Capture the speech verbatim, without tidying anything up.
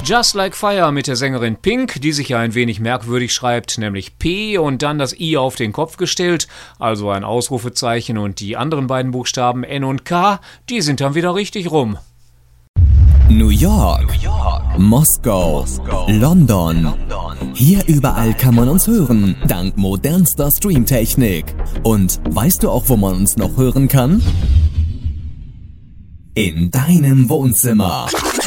Just Like Fire mit der Sängerin Pink, die sich ja ein wenig merkwürdig schreibt, nämlich P und dann das I auf den Kopf gestellt, also ein Ausrufezeichen, und die anderen beiden Buchstaben N und K, die sind dann wieder richtig rum. New York, New York. Moskau, Moskau. London. London. Hier überall kann man uns hören, dank modernster Streamtechnik. Und weißt du auch, wo man uns noch hören kann? In deinem Wohnzimmer.